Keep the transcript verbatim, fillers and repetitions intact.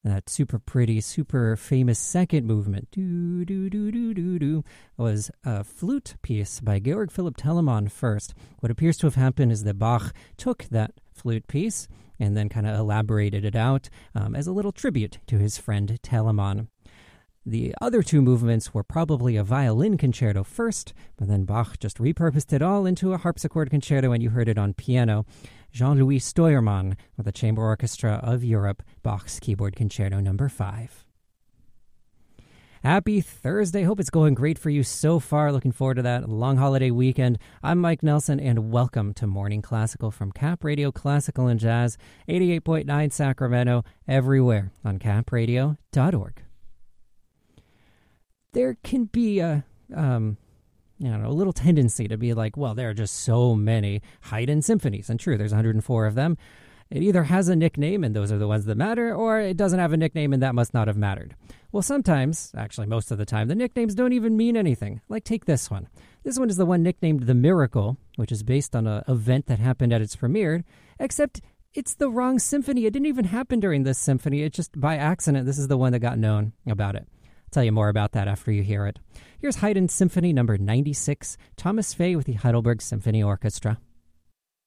That super pretty, super famous second movement, do do do do do do, was a flute piece by Georg Philipp Telemann first. What appears to have happened is that Bach took that flute piece and then kind of elaborated it out um, as a little tribute to his friend Telemann. The other two movements were probably a violin concerto first, but then Bach just repurposed it all into a harpsichord concerto, and you heard it on piano. Jean-Louis Steuermann with the Chamber Orchestra of Europe, Bach's Keyboard Concerto number five. Happy Thursday. Hope it's going great for you so far. Looking forward to that long holiday weekend. I'm Mike Nelson, and welcome to Morning Classical from Cap Radio Classical and Jazz, eighty-eight point nine Sacramento, everywhere on cap radio dot org. There can be a... Um, I don't know, a little tendency to be like, well, there are just so many Haydn symphonies. And true, there's one hundred four of them. It either has a nickname, and those are the ones that matter, or it doesn't have a nickname, and that must not have mattered. Well, sometimes, actually most of the time, the nicknames don't even mean anything. Like, take this one. This one is the one nicknamed The Miracle, which is based on an event that happened at its premiere, except it's the wrong symphony. It didn't even happen during this symphony. It just, by accident, this is the one that got known about it. Tell you more about that after you hear it. Here's Haydn Symphony number ninety-six, Thomas Fay with the Heidelberg Symphony Orchestra.